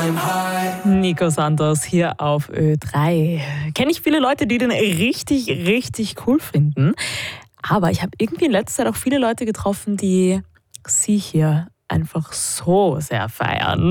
Nico Santos hier auf Ö3. Kenne ich viele Leute, die den richtig, richtig cool finden. Aber ich habe irgendwie in letzter Zeit auch viele Leute getroffen, die sie hier einfach so sehr feiern.